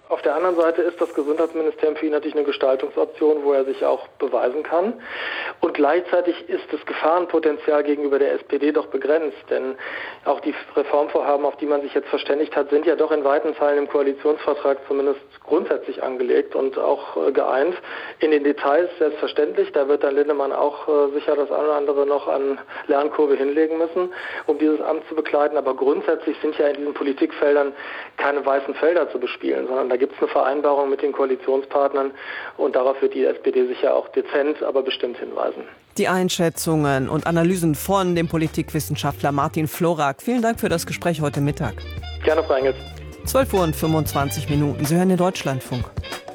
Auf der anderen Seite ist das Gesundheitsministerium für ihn natürlich eine Gestaltungsoption, wo er sich auch beweisen kann. Und gleichzeitig ist das Gefahrenpotenzial gegenüber der SPD doch begrenzt, denn auch die Reformvorhaben, auf die man sich jetzt verständigt hat, sind ja doch in weiten Teilen im Koalitionsvertrag zumindest grundsätzlich angelegt und auch geeint. In den Details selbstverständlich, da wird dann Linnemann auch sicher das eine oder andere noch an Lernkurve hinlegen müssen, um dieses Amt zu bekleiden. Aber grundsätzlich sind ja in diesen Politikfeldern keine weißen Felder zu bespielen, sondern da gibt es eine Vereinbarung mit den Koalitionspartnern und darauf wird die SPD sicher auch dezent, aber bestimmt hinweisen. Die Einschätzungen und Analysen von dem Politikwissenschaftler Martin Florak. Vielen Dank für das Gespräch heute Mittag. Gerne, Frau Engels. 12:25 Uhr. Sie hören den Deutschlandfunk.